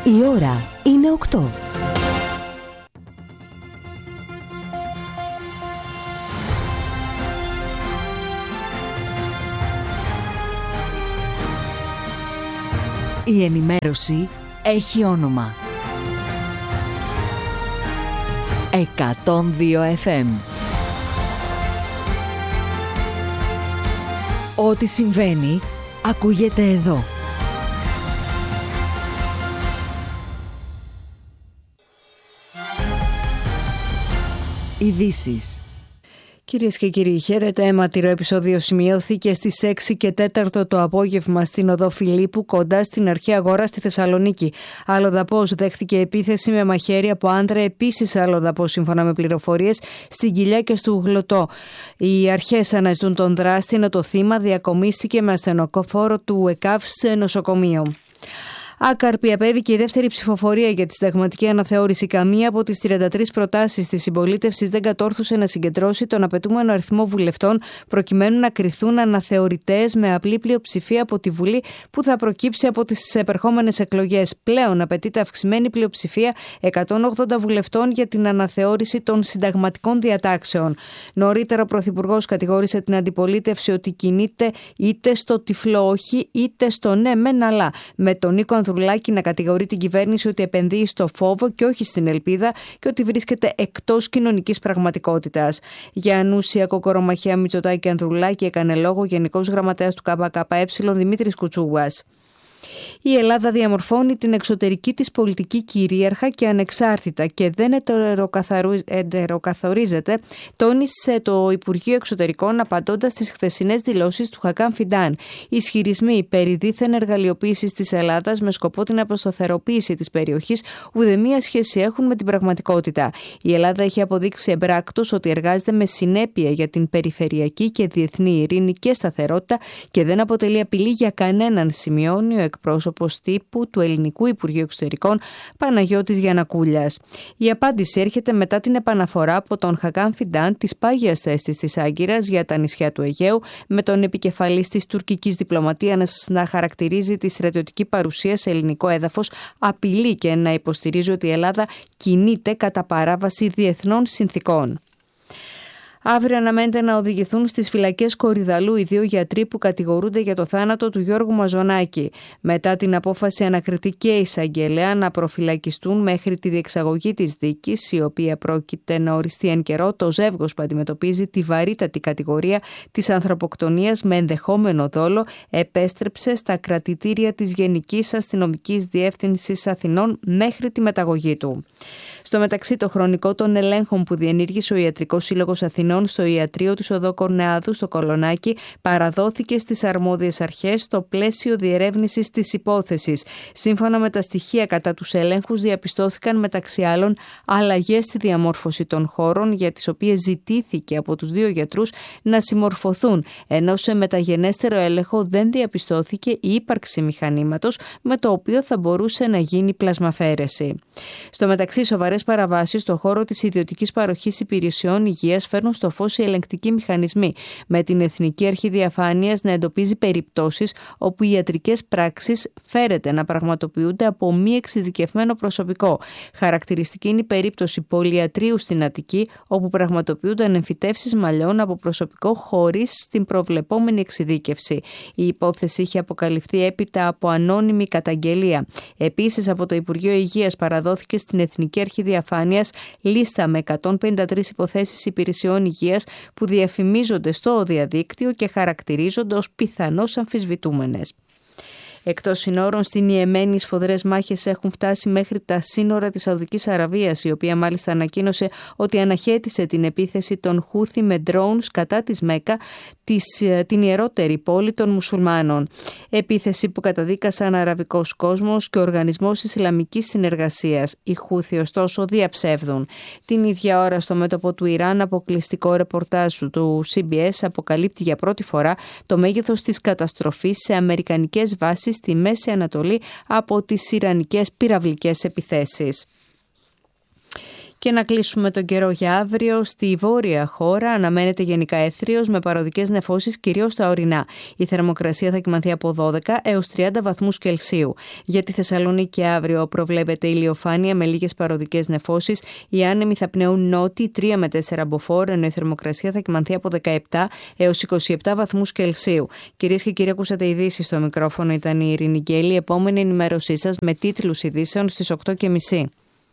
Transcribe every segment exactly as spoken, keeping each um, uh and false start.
Η ώρα είναι οκτώ. Η ενημέρωση έχει όνομα. εκατόν δύο εφ εμ. Ό,τι συμβαίνει, ακούγεται εδώ. Ειδήσεις. Κυρίες και κύριοι, χαίρετε. Αιματηρό επεισόδιο σημειώθηκε στις έξι και τέταρτο το απόγευμα στην οδό Φιλίππου, κοντά στην αρχαία αγορά στη Θεσσαλονίκη. Αλλοδαπός δέχτηκε επίθεση με μαχαίρι από άντρα, επίσης αλλοδαπός, σύμφωνα με πληροφορίες, στην Κοιλιά και στο Γλωτό. Οι αρχές αναζητούν τον δράστη, ενώ το θύμα διακομίστηκε με ασθενοφόρο του ΕΚΑΒ σε νοσοκομείο. Άκαρπη απέβηκε η δεύτερη ψηφοφορία για τη συνταγματική αναθεώρηση. Καμία από τις τριάντα τρεις προτάσεις της συμπολίτευσης δεν κατόρθωσε να συγκεντρώσει τον απαιτούμενο αριθμό βουλευτών προκειμένου να κριθούν αναθεωρητές με απλή πλειοψηφία από τη Βουλή που θα προκύψει από τις επερχόμενες εκλογές. Πλέον απαιτείται αυξημένη πλειοψηφία εκατόν ογδόντα βουλευτών για την αναθεώρηση των συνταγματικών διατάξεων. Νωρίτερα, ο Πρωθυπουργός κατηγόρησε την αντιπολίτευση ότι κινείται είτε στο τυφλό όχι είτε στο ναι μεν αλλά, με τον Νίκο Ανδρουλάκη να κατηγορεί την κυβέρνηση ότι επενδύει στο φόβο και όχι στην ελπίδα και ότι βρίσκεται εκτός κοινωνικής πραγματικότητας. Για ανούσια κοκορομαχία Μητσοτάκη και Ανδρουλάκη έκανε λόγο ο Γενικός Γραμματέας του ΚΚΕ Δημήτρης Κουτσούγας. Η Ελλάδα διαμορφώνει την εξωτερική της πολιτική κυρίαρχα και ανεξάρτητα και δεν ετεροκαθορίζεται, τόνισε το Υπουργείο Εξωτερικών απαντώντας στις χθεσινές δηλώσεις του Χακάν Φιντάν. Οι ισχυρισμοί περί δίθεν εργαλειοποίησης της Ελλάδας με σκοπό την αποσταθεροποίηση της περιοχής ουδέμια σχέση έχουν με την πραγματικότητα. Η Ελλάδα έχει αποδείξει εμπράκτως ότι εργάζεται με συνέπεια για την περιφερειακή και διεθνή ειρήνη και σταθερότητα και δεν αποτελεί απειλή για κανέναν, σημειώνει ο εκπρόσωπος τύπου του Ελληνικού Υπουργείου Εξωτερικών Παναγιώτης Γιαννακούλιας. Η απάντηση έρχεται μετά την επαναφορά από τον Χακάν Φιντάν της πάγιας θέσης της Άγκυρας για τα νησιά του Αιγαίου, με τον επικεφαλής της τουρκικής διπλωματίας να χαρακτηρίζει τη στρατιωτική παρουσία σε ελληνικό έδαφος απειλή και να υποστηρίζει ότι η Ελλάδα κινείται κατά παράβαση διεθνών συνθηκών. Αύριο αναμένεται να οδηγηθούν στις φυλακές Κορυδαλού οι δύο γιατροί που κατηγορούνται για το θάνατο του Γιώργου Μαζονάκη, μετά την απόφαση ανακριτή και εισαγγελέα να προφυλακιστούν μέχρι τη διεξαγωγή της δίκης, η οποία πρόκειται να οριστεί εν καιρό. Το ζεύγος που αντιμετωπίζει τη βαρύτατη κατηγορία της ανθρωποκτονίας με ενδεχόμενο δόλο επέστρεψε στα κρατητήρια της Γενικής Αστυνομικής Διεύθυνσης Αθηνών μέχρι τη μεταγωγή του. Στο μεταξύ, το χρονικό των ελέγχων που διενήργησε ο Ιατρικός Σύλλογος Αθηνών στο ιατρείο του Οδό Κορνεάδου στο Κολονάκι παραδόθηκε στις αρμόδιες αρχές στο πλαίσιο διερεύνησης της υπόθεσης. Σύμφωνα με τα στοιχεία κατά τους ελέγχους, διαπιστώθηκαν μεταξύ άλλων αλλαγές στη διαμόρφωση των χώρων, για τις οποίες ζητήθηκε από τους δύο γιατρούς να συμμορφωθούν, ενώ σε μεταγενέστερο έλεγχο δεν διαπιστώθηκε η ύπαρξη μηχανήματος με το οποίο θα μπορούσε να γίνει πλασμαφαίρεση. Στο μεταξύ, σοβαρές παραβάσεις στον χώρο της ιδιωτικής παροχής υπηρεσιών υγείας φέρνουν στο φως οι ελεγκτικοί μηχανισμοί, με την Εθνική Αρχή Διαφάνειας να εντοπίζει περιπτώσεις όπου οι ιατρικές πράξεις φέρεται να πραγματοποιούνται από μη εξειδικευμένο προσωπικό. Χαρακτηριστική είναι η περίπτωση πολυιατρίου στην Αττική, όπου πραγματοποιούνταν εμφυτεύσεις μαλλιών από προσωπικό χωρίς την προβλεπόμενη εξειδίκευση. Η υπόθεση είχε αποκαλυφθεί έπειτα από ανώνυμη καταγγελία. Επίσης, από το Υπουργείο Υγείας παραδόθηκε στην Εθνική Αρχή Διαφάνειας λίστα με εκατόν πενήντα τρεις υποθέσεις υπηρεσιών υγείας που διαφημίζονται στο διαδίκτυο και χαρακτηρίζονται ως πιθανώς αμφισβητούμενες. Εκτός συνόρων, στην Ιεμένη, οι σφοδρές μάχες έχουν φτάσει μέχρι τα σύνορα της Σαουδικής Αραβίας, η οποία μάλιστα ανακοίνωσε ότι αναχέτησε την επίθεση των Χούθι με drones κατά της Μέκα, της, την ιερότερη πόλη των μουσουλμάνων. Επίθεση που καταδίκασαν αραβικός κόσμος και ο Οργανισμός Ισλαμικής Συνεργασίας. Οι Χούθι, ωστόσο, διαψεύδουν. Την ίδια ώρα, στο μέτωπο του Ιράν, αποκλειστικό ρεπορτάζ του σι μπι ες αποκαλύπτει για πρώτη φορά το μέγεθος της καταστροφής σε αμερικανικές βάσεις στη Μέση Ανατολή από τις ιρανικές πυραυλικές επιθέσεις. Και να κλείσουμε τον καιρό για αύριο. Στη βόρεια χώρα αναμένεται γενικά έθριος με παροδικές νεφώσεις κυρίως στα ορεινά. Η θερμοκρασία θα κυμανθεί από δώδεκα έως τριάντα βαθμούς Κελσίου. Για τη Θεσσαλονίκη αύριο προβλέπεται ηλιοφάνεια με λίγες παροδικές νεφώσεις. Οι άνεμοι θα πνέουν νότιοι τρία με τέσσερα μποφόρ, ενώ η θερμοκρασία θα κυμανθεί από δεκαεπτά έως είκοσι επτά βαθμούς Κελσίου. Κυρίες και κύριοι, ακούσατε ειδήσεις στο μικρόφωνο. Ήταν η Ειρήνη Γκέλη. Επόμενη ενημέρωσή σας με τίτλους ειδήσεων στις οκτώ και μισή.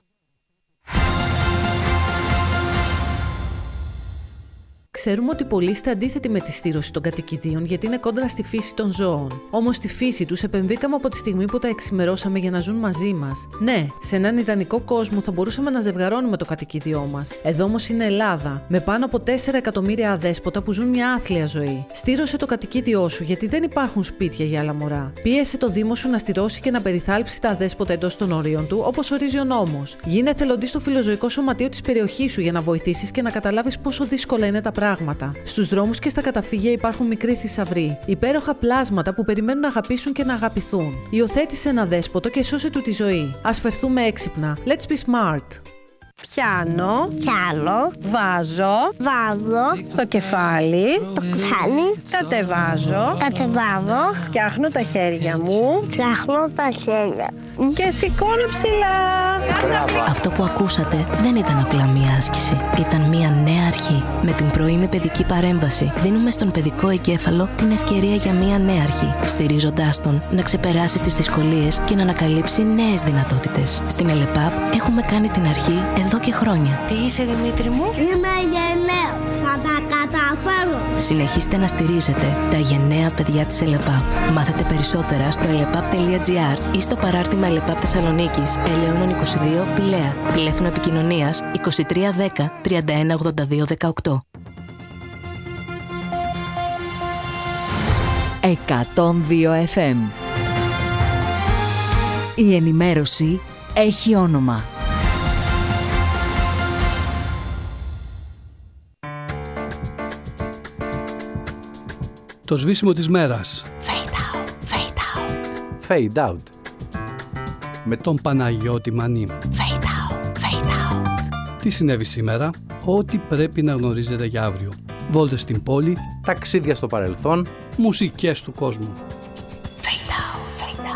Ξέρουμε ότι πολλοί είστε αντίθετοι με τη στήρωση των κατοικιδίων γιατί είναι κόντρα στη φύση των ζώων. Όμως στη φύση τους επεμβήκαμε από τη στιγμή που τα εξημερώσαμε για να ζουν μαζί μας. Ναι, σε έναν ιδανικό κόσμο θα μπορούσαμε να ζευγαρώνουμε το κατοικίδιό μας. Εδώ όμως είναι Ελλάδα, με πάνω από τέσσερα εκατομμύρια αδέσποτα που ζουν μια άθλια ζωή. Στήρωσε το κατοικίδιό σου γιατί δεν υπάρχουν σπίτια για άλλα μωρά. Πίεσε το Δήμο σου να στηρώσει και να περιθάλψει τα αδέσποτα εντός των ορίων του, όπως ορίζει ο νόμος. Γίνε εθελοντής στο φιλοζωικό σωματείο της περιοχής σου για να βοηθήσεις και να καταλάβεις πόσο δύσκολα είναι τα πράγματα. Στους δρόμους και στα καταφύγια υπάρχουν μικροί θησαυροί, υπέροχα πλάσματα που περιμένουν να αγαπήσουν και να αγαπηθούν. Υιοθέτησε ένα δέσποτο και σώσε του τη ζωή. Ας φερθούμε έξυπνα. Let's be smart. Πιάνω, Πιάνω, βάζω, βάζω, στο κεφάλι, το κεφάλι, κατεβάζω, κατεβάζω, φτιάχνω τα χέρια μου φτιάχνω τα χέρια και σηκώνω ψηλά. Αυτό που ακούσατε δεν ήταν απλά μία άσκηση. Ήταν μία νέα αρχή. Με την πρωινή παιδική παρέμβαση δίνουμε στον παιδικό εγκέφαλο την ευκαιρία για μία νέα αρχή, στηρίζοντάς τον να ξεπεράσει τις δυσκολίες και να ανακαλύψει νέες δυνατότητες. Στην ΕΛΕΠΑΠ έχουμε κάνει την αρχή εδώ και χρόνια. Τι είσαι, Δημήτρη μου? Είμαι γενναίος, θα τα καταφέρω. Συνεχίστε να στηρίζετε τα γενναία παιδιά της ΕΛΕΠΑΠ. Μάθετε περισσότερα στο ελεπαπ τελεία τζι άρ ή στο παράρτημα ΕΛΕΠΑΠ Θεσσαλονίκης, Ελαιώνων είκοσι δύο, Πηλαία. Τηλέφωνο επικοινωνίας είκοσι τρία δέκα τριάντα ένα ογδόντα δύο δεκαοκτώ. εκατόν δύο εφ εμ. Η ενημέρωση έχει όνομα. Το σβήσιμο της μέρας. Fade out, fade out. Fade out. Με τον Παναγιώτη Μανή. Fade out, fade out. Τι συνέβη σήμερα? Ό,τι πρέπει να γνωρίζετε για αύριο. Βόλτες στην πόλη. Ταξίδια στο παρελθόν. Μουσικές του κόσμου.